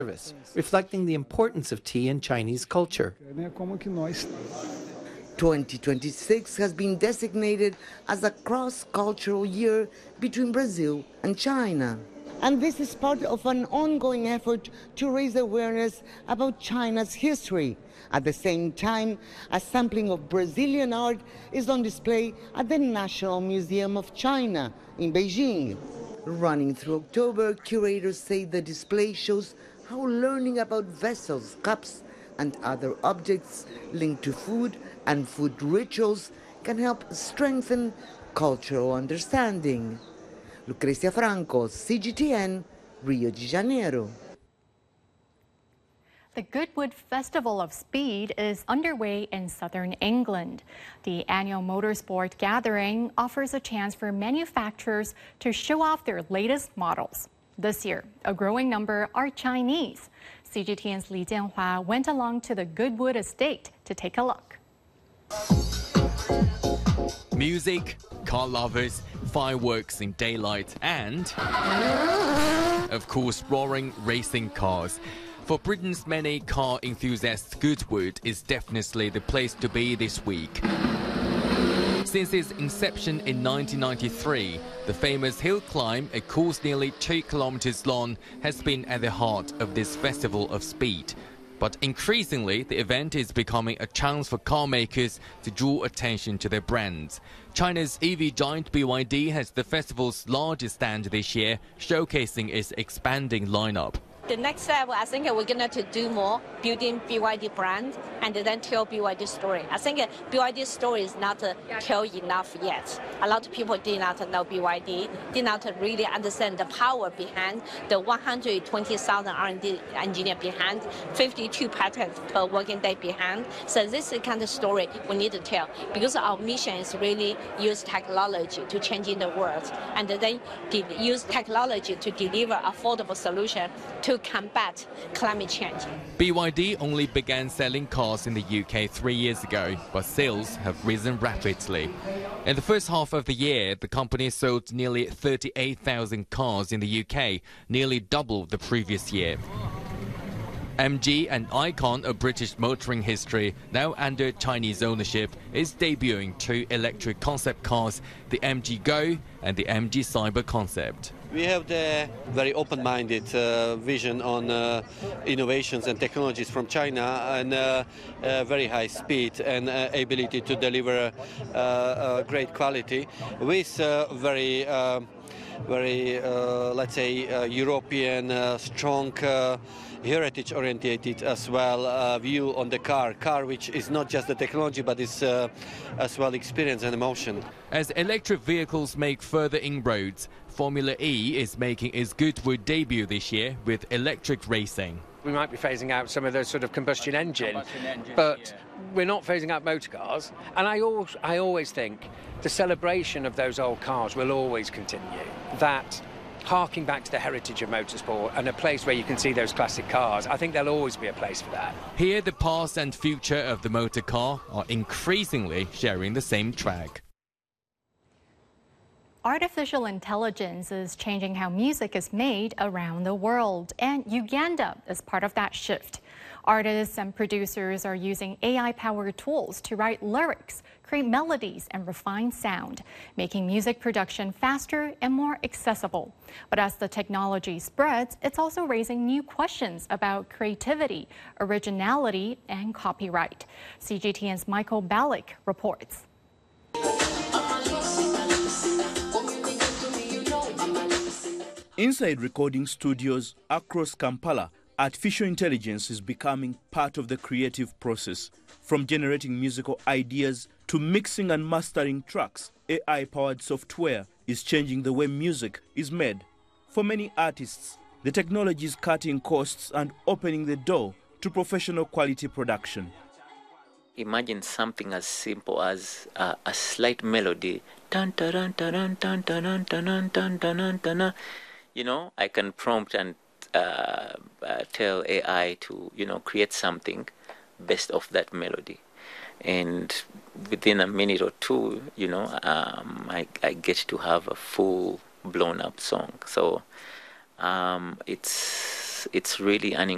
reflecting the importance of tea in Chinese culture. 2026 has been designated as a cross-cultural year between Brazil and China. And this is part of an ongoing effort to raise awareness about China's history. At the same time, a sampling of Brazilian art is on display at the National Museum of China in Beijing. Running through October, curators say the display shows how learning about vessels, cups, and other objects linked to food and food rituals can help strengthen cultural understanding. Lucrecia Franco, CGTN, Rio de Janeiro. The Goodwood Festival of Speed is underway in southern England. The annual motorsport gathering offers a chance for manufacturers to show off their latest models. This year, a growing number are Chinese. CGTN's Li Jianhua went along to the Goodwood estate to take a look. Music, car lovers, fireworks in daylight, and, of course, roaring racing cars. For Britain's many car enthusiasts, Goodwood is definitely the place to be this week. Since its inception in 1993, the famous hill climb, a course nearly 2 kilometers long, has been at the heart of this festival of speed. But increasingly, the event is becoming a chance for car makers to draw attention to their brands. China's EV giant BYD has the festival's largest stand this year, showcasing its expanding lineup. The next step, I think we're going to do more building BYD brand and then tell BYD story. I think BYD story is not told enough yet. A lot of people did not know BYD, did not really understand the power behind the 120,000 R&D engineer behind, 52 patents per working day behind. So this is the kind of story we need to tell because our mission is really use technology to changing the world and then use technology to deliver affordable solution to combat climate change. BYD only began selling cars in the UK 3 years ago, but sales have risen rapidly. In the first half of the year, the company sold nearly 38,000 cars in the UK, nearly double the previous year. MG, an icon of British motoring history, now under Chinese ownership, is debuting 2 electric concept cars, the MG Go and the MG Cyber Concept. We have the very open-minded vision on innovations and technologies from China and very high speed and ability to deliver great quality with very, let's say, European, strong, heritage-oriented as well view on the car which is not just the technology but is as well experience and emotion. As electric vehicles make further inroads, Formula E is making its Goodwood debut this year with electric racing. We might be phasing out some of those sort of combustion engine, but we're not phasing out motor cars. And I always think the celebration of those old cars will always continue. That harking back to the heritage of motorsport and a place where you can see those classic cars, I think there'll always be a place for that. Here, the past and future of the motor car are increasingly sharing the same track. Artificial intelligence is changing how music is made around the world, and Uganda is part of that shift. Artists and producers are using AI-powered tools to write lyrics, create melodies, and refine sound, making music production faster and more accessible. But as the technology spreads, it's also raising new questions about creativity, originality, and copyright. CGTN's Michael Balick reports. Inside recording studios across Kampala, artificial intelligence is becoming part of the creative process. From generating musical ideas to mixing and mastering tracks, AI-powered software is changing the way music is made. For many artists, the technology is cutting costs and opening the door to professional quality production. Imagine something as simple as a slight melody. Dun, dun, dun, dun, dun, dun, dun, dun, dun, dun, dun. You know, I can prompt and tell AI to, create something based off that melody. And within a minute or two, I get to have a full blown up song. So it's really an